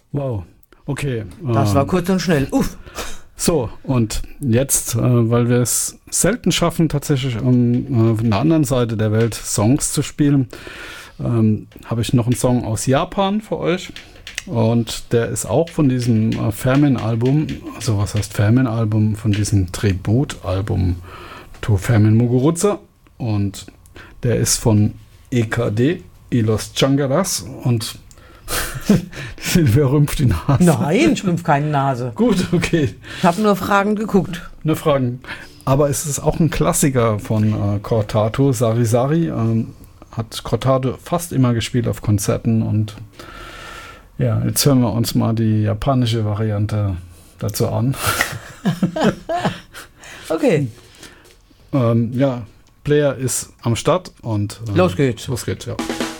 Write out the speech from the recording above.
Wow, okay. Das war kurz und schnell. Uff. So, und jetzt, weil wir es selten schaffen, tatsächlich auf der anderen Seite der Welt Songs zu spielen, habe ich noch einen Song aus Japan für euch. Und der ist auch von diesem Famine-Album, also was heißt Famine-Album, von diesem Tribut-Album to Famine Muguruza. Und der ist von EKD, Los Changaras, und wer rümpft die Nase? Nein, ich rümpf keine Nase. Gut, okay. Ich habe nur fragend geguckt. Eine Frage. Aber es ist auch ein Klassiker von Cortado, Sari Sari. Hat Cortado fast immer gespielt auf Konzerten. Und ja, jetzt hören wir uns mal die japanische Variante dazu an. Okay. Ja, Player ist am Start und Los geht's. Los geht's, ja.